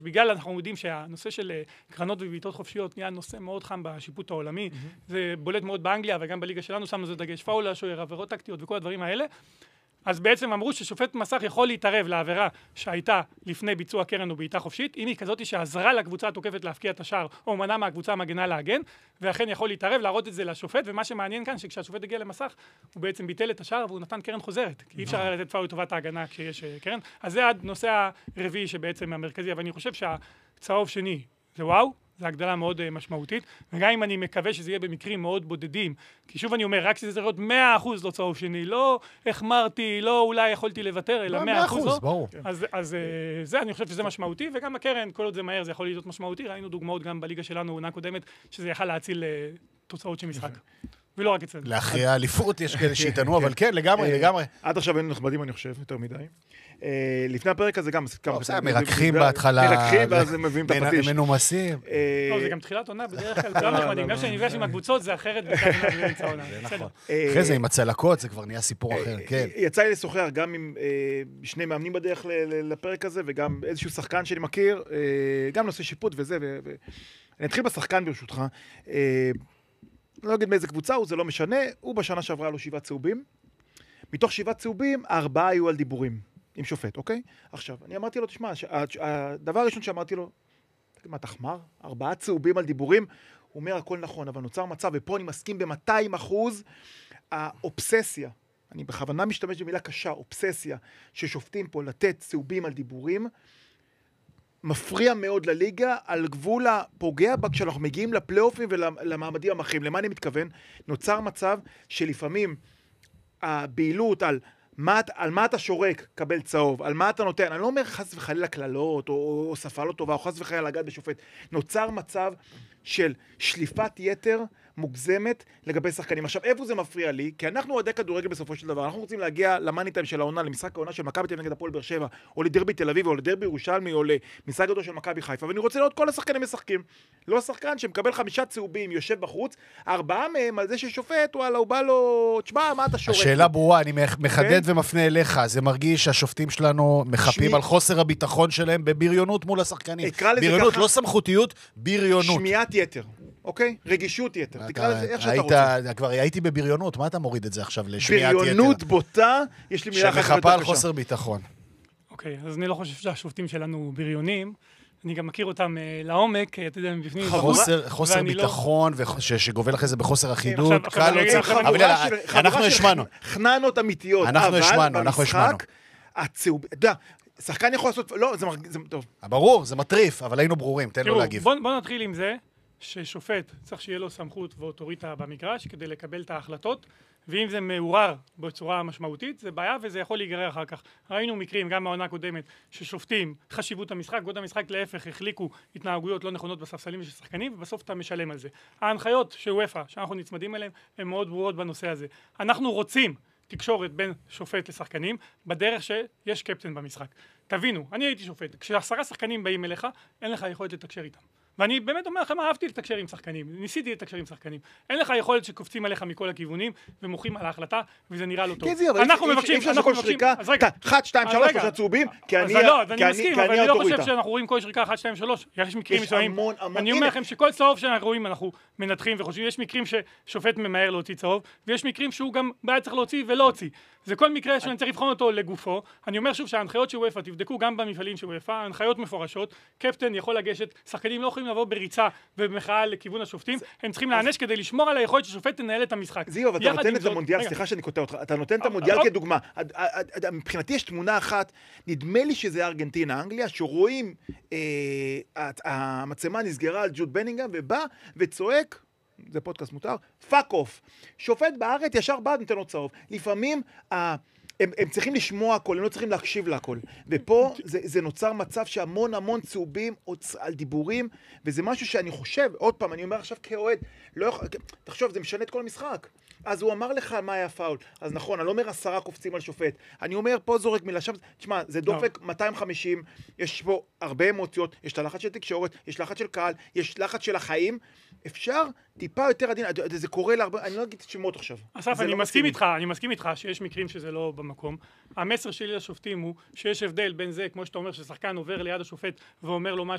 בגלל אנחנו יודעים שהנושא של קרנות ובעיטות חופשיות נהיה נושא מאוד חם בשיפוט העולמי, זה בולט מאוד באנגליה וגם בליגה שלנו, שם זה דגש פאול לשוער, עבירות טקטיות וכל הדברים האלה. אז בעצם אמרו ששופט מסך יכול להתערב לעבירה שהייתה לפני ביצוע קרן או בעיטה חופשית, אם היא כזאת שעזרה לקבוצה התוקפת להפקיע את השער או מנע מהקבוצה המגנה להגן, ואכן יכול להתערב, להראות את זה לשופט, ומה שמעניין כאן שכשהשופט הגיע למסך, הוא בעצם ביטל את השער והוא נתן קרן חוזרת, כי אי אפשר לתת פאול לטובת ההגנה כשיש קרן. אז זה הנושא הרביעי שבעצם המרכזי, אבל אני חושב שהצהוב שני זה וואו, זו הגדלה מאוד משמעותית, וגם אם אני מקווה שזה יהיה במקרים מאוד בודדים, כי שוב אני אומר, רק שזה צריך להיות 100% לא צהוב שני, לא החמרתי, לא אולי יכולתי לוותר, אלא 100% לא. אז זה, אני חושב שזה משמעותי, וגם הקרן, כל עוד זה מהר, זה יכול להיות משמעותי, ראינו דוגמאות גם בליגה שלנו, עונה קודמת, שזה יכל להציל תוצאות של משחק. ולא רק אצלנו. להכריע אליפות יש כאלה שיתנו, אבל כן, לגמרי. עד עכשיו היינו נכבדים, אני חושב, יותר מדי. לפני הפרק הזה גם... מרככים בהתחלה. מרככים, ואז הם מביאים את הפטיש. הם מנומסים. זה גם תחילת עונה, בדרך כלל כולם נחמדים. גם שאני נפגש עם הקבוצות, זה אחרת באמצע העונה. אחרי זה עם הצלקות, זה כבר נהיה סיפור אחר, כן. יצא לי לשוחח גם עם שני מאמנים בדרך לפרק הזה, וגם איזשהו שחקן שאני מכיר, גם נושא שיפוט וזה, אני אתחיל בשחקן ברשותך. לא אגיד מאיזה קבוצה הוא, זה לא משנה, הוא בשנה שעברה לו 7 צהובים. מתוך 7 צהובים, 4 היו על דיבורים עם שופט, אוקיי? עכשיו, אני אמרתי לו, תשמע, הדבר הראשון שאמרתי לו, מה, תחמר? 4 צהובים על דיבורים? הוא אומר, הכל נכון, אבל נוצר מצב, ופה אני מסכים ב-200%, האובססיה, אני בכוונה משתמש במילה קשה, אובססיה, ששופטים פה לתת צהובים על דיבורים, מפריע מאוד לליגה, על גבול הפוגע בה, כשאנחנו מגיעים לפלייאופים ולמעמדים המכריעים. למה אני מתכוון? נוצר מצב שלפעמים הבעילות על מה אתה שורק, קבל צהוב, על מה אתה נותן, אני לא אומר חס וחלילה כללות, או שפה לא טובה, או חס וחלילה לגעת בשופט. נוצר מצב של שליפת יתר מוגזמת לגבי שחקנים. עכשיו, איפה זה מפריע לי? כי אנחנו אוהדי כדורגל בסופו של דבר. אנחנו רוצים להגיע למאני טיים של העונה, למשחק העונה של מכבי תל אביב נגד הפועל באר שבע, או לדרבי תל אביב, או לדרבי ירושלמי, או למשחק גדול של מכבי חיפה. ואני רוצה לראות כל השחקנים משחקים. לא שחקן שמקבל 5 צהובים, יושב בחוץ, 4 מהם על זה ששופט, וואלה, הוא בא לו, תשמע, מה אתה שורק? השאלה ברורה, אני מחדד ומפנה אליך. זה מרגיש שהשופטים שלנו מחפים על חוסר הביטחון שלהם בבריונות מול השחקנים. בריונות, לא סמכותיות, בריונות. שמיעת יתר. אוקיי? רגישות יתר. תקרא לזה איך שאתה רוצה. כבר הייתי בבריונות, מה אתה מוריד את זה עכשיו לשמיעת יתר? בריונות בוטה, יש לי מילה אחת שמחפה על חוסר ביטחון. אוקיי, אז אני לא חושב שהשופטים שלנו בריונים. אני גם מכיר אותם לעומק, אתה יודע, מבפנים. חוסר ביטחון, שגובל אחרי זה בחוסר אחידות. אבל אנחנו השמענו. חננות אמיתיות. אנחנו במשחק, הצהוב, אתה יודע, שחקן יכול לעשות, לא, זה טוב. ברור, זה מטריף, אבל היינו ברורים, תן לו להגיב. בוא נתחיל עם זה. ששופט צריך שיהיה לו סמכות ואוטוריטה במגרש כדי לקבל את ההחלטות, ואם זה מעורר בצורה משמעותית, זה בעיה וזה יכול להיגרר אחר כך. ראינו מקרים, גם מהעונה הקודמת, ששופטים חשיבות המשחק, גודל המשחק להפך, החליקו התנהגויות לא נכונות בספסלים של שחקנים, ובסוף אתה משלם על זה. ההנחיות של UEFA, שאנחנו נצמדים אליהן, הן מאוד ברורות בנושא הזה. אנחנו רוצים תקשורת בין שופט לשחקנים, בדרך שיש קפטן במשחק. תבינו, אני הייתי שופט, כש10 שחקנים באים אליך, אין לך יכולת לתקשר איתם. ואני באמת אומר לכם, אהבתי לתקשר עם שחקנים, ניסיתי לתקשר עם שחקנים. אין לך יכולת שקופצים עליך מכל הכיוונים ומוחים על ההחלטה, וזה נראה לא טוב. אנחנו מבקשים, אז רגע, 1, 2, 3, 3 צהובים, כי אני לא חושב שאנחנו רואים כל שריקה 1, 2, 3, יש מקרים מסוימים. אני אומר לכם שכל צהוב שאנחנו רואים, אנחנו מנתחים וחושבים, יש מקרים ששופט ממהר להוציא צהוב, ויש מקרים שהוא גם בעיה צריך להוציא ולא הוציא. זה כל מקרה שאני צריך לבחון אותו לגופו. אני אומר שוב שההנחיות של UEFA, תבדקו גם במפעלים של UEFA, ההנחיות מפורשות, קפטן יכול לגשת, שחקנים לא יכולים לבוא בריצה ובמחאה לכיוון השופטים, הם צריכים להענש כדי לשמור על היכולת ששופט תנהל את המשחק. זיו, אבל אתה נותן את המונדיאל, סליחה שאני קוטע אותך, אתה נותן את המונדיאל כדוגמה. מבחינתי יש תמונה אחת, נדמה לי שזה ארגנטינה, אנגליה, שרואים המצלמה נסגרה על ג'וד בנינגהאם ובא וצועק, זה פודקאסט מותר, פאק אוף. שופט בארץ ישר בא, נותן לו צהוב. לפעמים הם צריכים לשמוע הכל, הם לא צריכים להקשיב להכל. ופה זה נוצר מצב שהמון צהובים על דיבורים, וזה משהו שאני חושב, עוד פעם, אני אומר עכשיו כאוהד, תחשוב, זה משנה את כל המשחק. אז הוא אמר לך מה היה פאול. אז נכון, אני לא אומר 10 קופצים על שופט. אני אומר, פה זורק מילה, שם, תשמע, זה דופק 250, יש פה הרבה אמוציות, יש את הלחץ של תקשורת, יש לחץ של קהל, יש לחץ של החיים. אפשר טיפה יותר עדין, זה קורה להרבה, אני לא אגיד שמות עכשיו. אסף, אני מסכים איתך שיש מקרים שזה לא במקום. המסר שלי לשופטים הוא שיש הבדל בין זה, כמו שאתה אומר, ששחקן עובר ליד השופט ואומר לו משהו,